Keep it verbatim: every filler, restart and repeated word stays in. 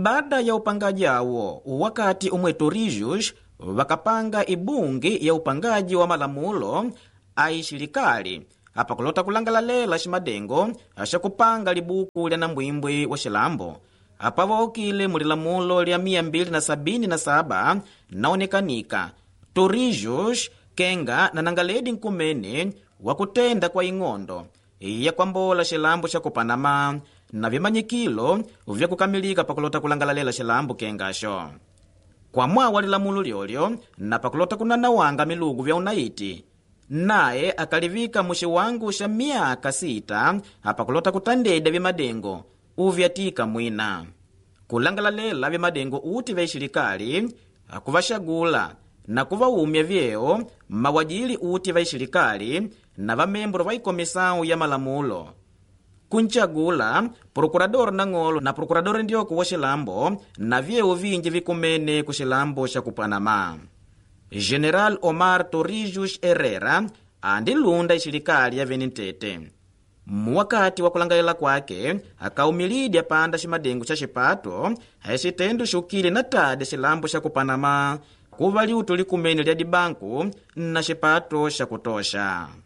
baada ya upangaji awo, wakati umwe Torrijos wakapanga ibungi ya upangaji wa malamulo aishilikali apa kulota kulangalalela shimadengo asha kupanga libuku lya nambwimbwi wa shilambo apa waokile mulilamulo lya mia mbili na sabini na saba naonekanika Torrijos kenga na nangaledi nkumene wakutenda kwa ing'ondo ya kwambola shilambo sha kupanama na vimanyikilo vya kukamilika pakulota kulangalalela shilambo kengasho. Kwa mwawa lilamulo lyolyo na pakulota kunanawanga milugu vya unaiti, naye akalivika mushiwangu sha miaka sita apakulota kutandeda vimadengo uvyatika mwina. Kulangalalela vimadengo uti vya ishilikali akuvashagula na kuvaumya vyeo mawajili uti vya ishilikali na vamembro va ikomisau ya malamulo. Kunchagula prokurador nang'olo na prokurador ndioko wa shilambo na vyeo vinji vikumene ku shilambo sha kupanama. General Omar Torrijos Herrera andilunda ishilikali ya venintete. Mwakati wa kulangalela kwake akaumilidi apanda shimadengo cha shipato haishitendu shukili na tade shilambo sha kupanama kuvali utulikumene lya dibanku na shipato sha kutosha.